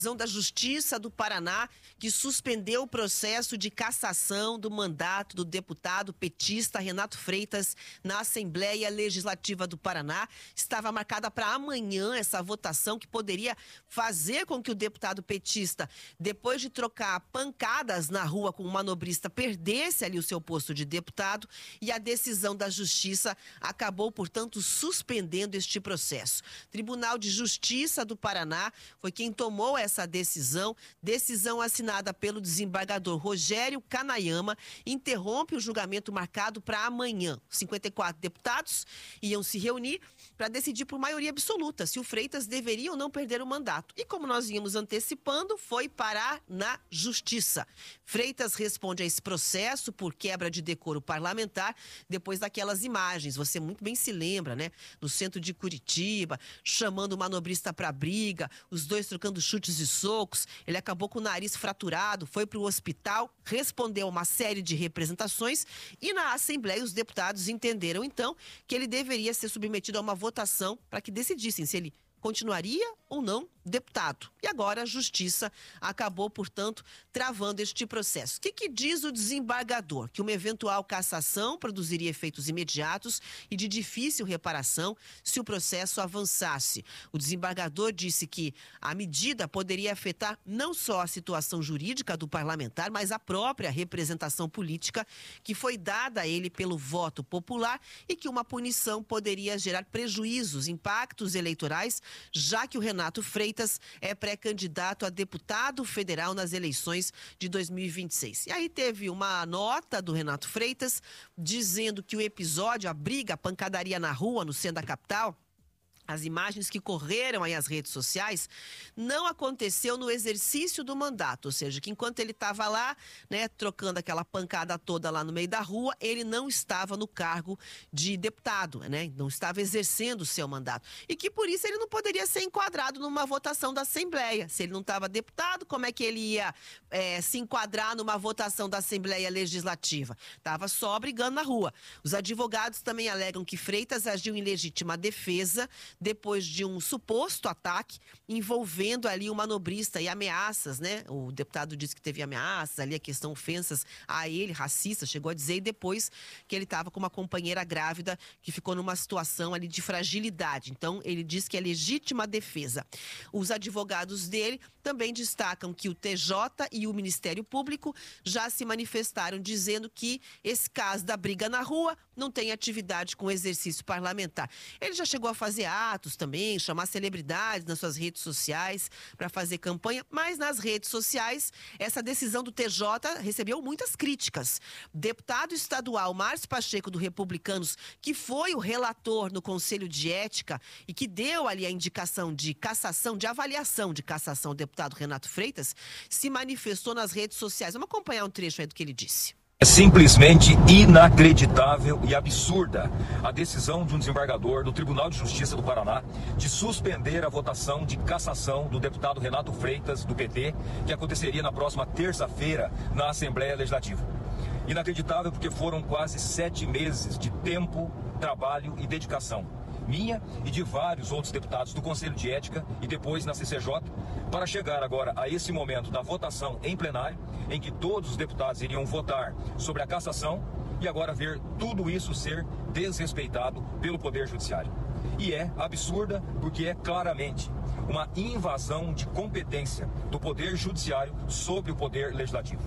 Da Justiça do Paraná, que suspendeu o processo de cassação do mandato do deputado petista Renato Freitas na Assembleia Legislativa do Paraná. Estava marcada para amanhã essa votação que poderia fazer com que o deputado petista, depois de trocar pancadas na rua com um manobrista, perdesse ali o seu posto de deputado, e a decisão da Justiça acabou, portanto, suspendendo este processo. Tribunal de Justiça do Paraná foi quem tomou essa decisão assinada pelo desembargador Rogério Canayama, interrompe o julgamento marcado para amanhã. 54 deputados iam se reunir para decidir por maioria absoluta se o Freitas deveria ou não perder o mandato. E como nós íamos antecipando, foi parar na Justiça. Freitas responde a esse processo por quebra de decoro parlamentar depois daquelas imagens. Você muito bem se lembra, né? No centro de Curitiba, chamando o manobrista para briga, os dois trocando chutes e socos. Ele acabou com o nariz fraturado, foi para o hospital, respondeu a uma série de representações e na Assembleia os deputados entenderam então que ele deveria ser submetido a uma votação para que decidissem se ele continuaria ou não deputado. E agora a Justiça acabou, portanto, travando este processo. O que diz o desembargador? Que uma eventual cassação produziria efeitos imediatos e de difícil reparação se o processo avançasse. O desembargador disse que a medida poderia afetar não só a situação jurídica do parlamentar, mas a própria representação política que foi dada a ele pelo voto popular e que uma punição poderia gerar prejuízos, impactos eleitorais, já que o Renato Freitas é pré-candidato a deputado federal nas eleições de 2026. E aí teve uma nota do Renato Freitas dizendo que o episódio, a briga, a pancadaria na rua, no centro da capital, as imagens que correram aí as redes sociais, não aconteceu no exercício do mandato, ou seja, que enquanto ele estava lá, né, trocando aquela pancada toda lá no meio da rua, ele não estava no cargo de deputado, né, não estava exercendo o seu mandato. E que por isso ele não poderia ser enquadrado numa votação da Assembleia. Se ele não estava deputado, como é que ele ia se enquadrar numa votação da Assembleia Legislativa? Estava só brigando na rua. Os advogados também alegam que Freitas agiu em legítima defesa depois de um suposto ataque envolvendo ali o manobrista e ameaças, né? O deputado disse que teve ameaças, ali a questão ofensas a ele, racista, chegou a dizer, e depois que ele estava com uma companheira grávida que ficou numa situação ali de fragilidade. Então, ele diz que é legítima defesa. Os advogados dele também destacam que o TJ e o Ministério Público já se manifestaram dizendo que esse caso da briga na rua não tem atividade com exercício parlamentar. Ele já chegou a fazer atos também, chamar celebridades nas suas redes sociais para fazer campanha, mas nas redes sociais essa decisão do TJ recebeu muitas críticas. Deputado estadual Márcio Pacheco, do Republicanos, que foi o relator no Conselho de Ética e que deu ali a indicação de cassação, de avaliação de cassação ao deputado Renato Freitas, se manifestou nas redes sociais. Vamos acompanhar um trecho aí do que ele disse. É simplesmente inacreditável e absurda a decisão de um desembargador do Tribunal de Justiça do Paraná de suspender a votação de cassação do deputado Renato Freitas, do PT, que aconteceria na próxima terça-feira na Assembleia Legislativa. Inacreditável porque foram quase 7 meses de tempo, trabalho e dedicação minha e de vários outros deputados do Conselho de Ética e depois na CCJ, para chegar agora a esse momento da votação em plenário, em que todos os deputados iriam votar sobre a cassação e agora ver tudo isso ser desrespeitado pelo Poder Judiciário. E é absurda porque é claramente uma invasão de competência do Poder Judiciário sobre o Poder Legislativo.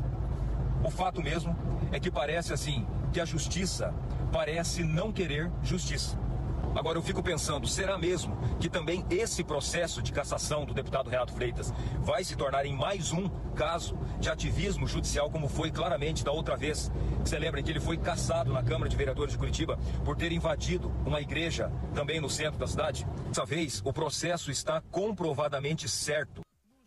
O fato mesmo é que parece assim, que a Justiça parece não querer justiça. Agora eu fico pensando, será mesmo que também esse processo de cassação do deputado Renato Freitas vai se tornar em mais um caso de ativismo judicial, como foi claramente da outra vez? Você lembra que ele foi cassado na Câmara de Vereadores de Curitiba por ter invadido uma igreja também no centro da cidade? Dessa vez, o processo está comprovadamente certo.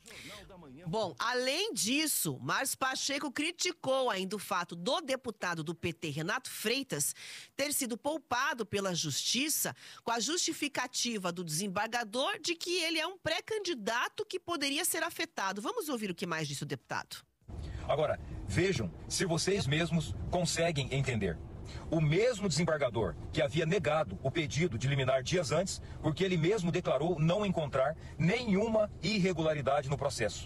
Bom, além disso, Márcio Pacheco criticou ainda o fato do deputado do PT, Renato Freitas, ter sido poupado pela Justiça com a justificativa do desembargador de que ele é um pré-candidato que poderia ser afetado. Vamos ouvir o que mais disse o deputado. Agora, vejam se vocês mesmos conseguem entender. O mesmo desembargador que havia negado o pedido de liminar dias antes, porque ele mesmo declarou não encontrar nenhuma irregularidade no processo.